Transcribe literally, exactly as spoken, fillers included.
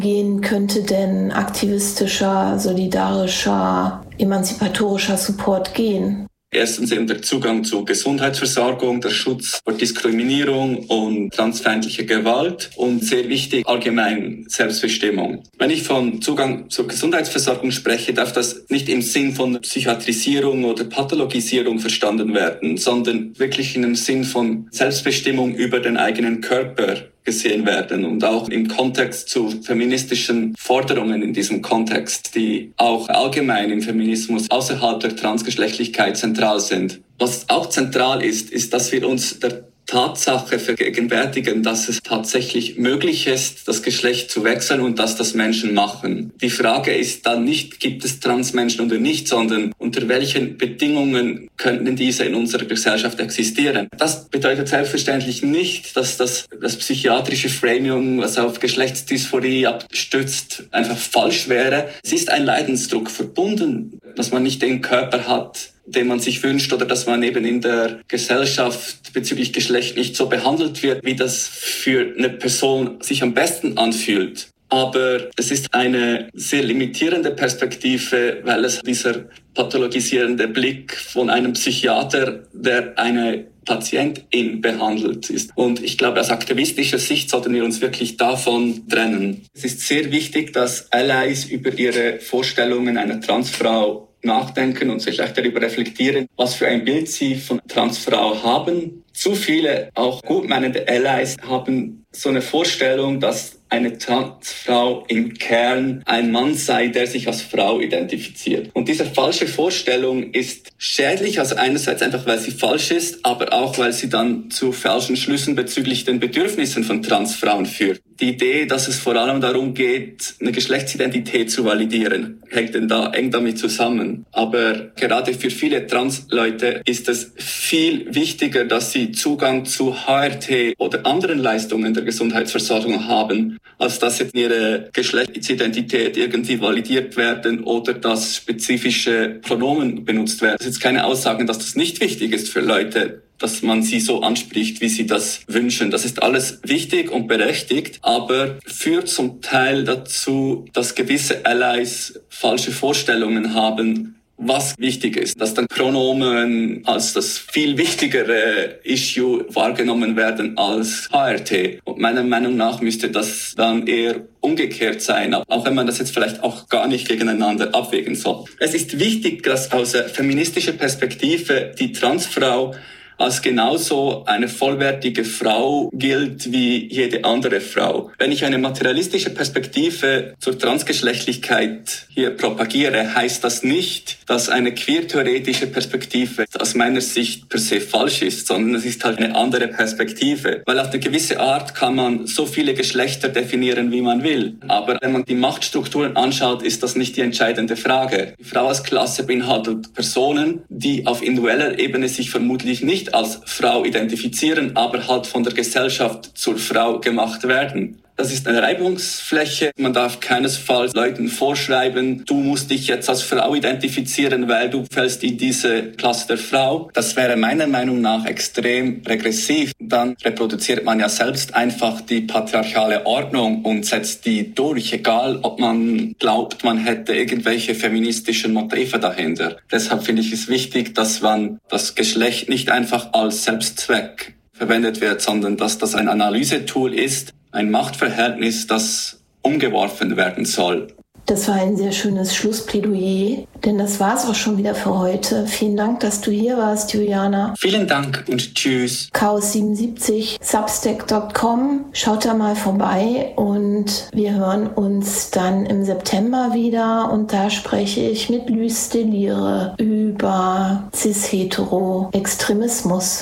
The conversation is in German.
gehen könnte denn aktivistischer, solidarischer, emanzipatorischer Support gehen? Erstens eben der Zugang zur Gesundheitsversorgung, der Schutz vor Diskriminierung und transfeindlicher Gewalt und sehr wichtig allgemein Selbstbestimmung. Wenn ich von Zugang zur Gesundheitsversorgung spreche, darf das nicht im Sinn von Psychiatrisierung oder Pathologisierung verstanden werden, sondern wirklich in dem Sinn von Selbstbestimmung über den eigenen Körper gesehen werden und auch im Kontext zu feministischen Forderungen in diesem Kontext, die auch allgemein im Feminismus außerhalb der Transgeschlechtlichkeit zentral sind. Was auch zentral ist, ist, dass wir uns der Tatsache vergegenwärtigen, dass es tatsächlich möglich ist, das Geschlecht zu wechseln und dass das Menschen machen. Die Frage ist dann nicht, gibt es Transmenschen oder nicht, sondern unter welchen Bedingungen könnten diese in unserer Gesellschaft existieren. Das bedeutet selbstverständlich nicht, dass das, das psychiatrische Framing, was auf Geschlechtsdysphorie abstützt, einfach falsch wäre. Es ist ein Leidensdruck verbunden, dass man nicht den Körper hat, den man sich wünscht, oder dass man eben in der Gesellschaft bezüglich Geschlecht nicht so behandelt wird, wie das für eine Person sich am besten anfühlt. Aber es ist eine sehr limitierende Perspektive, weil es dieser pathologisierende Blick von einem Psychiater, der eine Patientin behandelt ist. Und ich glaube, aus aktivistischer Sicht sollten wir uns wirklich davon trennen. Es ist sehr wichtig, dass Allies über ihre Vorstellungen einer Transfrau nachdenken und sich vielleicht darüber reflektieren, was für ein Bild sie von Transfrau haben. Zu viele, auch gutmeinende Allies haben so eine Vorstellung, dass eine Transfrau im Kern ein Mann sei, der sich als Frau identifiziert. Und diese falsche Vorstellung ist schädlich, also einerseits einfach, weil sie falsch ist, aber auch, weil sie dann zu falschen Schlüssen bezüglich den Bedürfnissen von Transfrauen führt. Die Idee, dass es vor allem darum geht, eine Geschlechtsidentität zu validieren, hängt denn da eng damit zusammen. Aber gerade für viele Transleute ist es viel wichtiger, dass sie Zugang zu H R T oder anderen Leistungen der Gesundheitsversorgung haben, als dass jetzt ihre Geschlechtsidentität irgendwie validiert werden oder dass spezifische Pronomen benutzt werden. Das ist jetzt keine Aussage, dass das nicht wichtig ist für Leute, dass man sie so anspricht, wie sie das wünschen. Das ist alles wichtig und berechtigt, aber führt zum Teil dazu, dass gewisse Allies falsche Vorstellungen haben, was wichtig ist, dass dann Pronomen als das viel wichtigere Issue wahrgenommen werden als H R T. Und meiner Meinung nach müsste das dann eher umgekehrt sein, auch wenn man das jetzt vielleicht auch gar nicht gegeneinander abwägen soll. Es ist wichtig, dass aus feministischer Perspektive die Transfrau als genauso eine vollwertige Frau gilt wie jede andere Frau. Wenn ich eine materialistische Perspektive zur Transgeschlechtlichkeit hier propagiere, heißt das nicht, dass eine queer-theoretische Perspektive aus meiner Sicht per se falsch ist, sondern es ist halt eine andere Perspektive. Weil auf eine gewisse Art kann man so viele Geschlechter definieren, wie man will. Aber wenn man die Machtstrukturen anschaut, ist das nicht die entscheidende Frage. Die Frau als Klasse beinhaltet Personen, die auf individueller Ebene sich vermutlich nicht als Frau identifizieren, aber halt von der Gesellschaft zur Frau gemacht werden. Das ist eine Reibungsfläche. Man darf keinesfalls Leuten vorschreiben, du musst dich jetzt als Frau identifizieren, weil du fällst in diese Klasse der Frau. Das wäre meiner Meinung nach extrem regressiv. Dann reproduziert man ja selbst einfach die patriarchale Ordnung und setzt die durch, egal ob man glaubt, man hätte irgendwelche feministischen Motive dahinter. Deshalb finde ich es wichtig, dass man das Geschlecht nicht einfach als Selbstzweck verwendet wird, sondern dass das ein Analysetool ist, ein Machtverhältnis, das umgeworfen werden soll. Das war ein sehr schönes Schlussplädoyer, denn das war es auch schon wieder für heute. Vielen Dank, dass du hier warst, Juliana. Vielen Dank und tschüss. Chaos siebenundsiebzig, substack Punkt com. Schaut da mal vorbei und wir hören uns dann im September wieder und da spreche ich mit Luce Delire über cis-hetero Extremismus.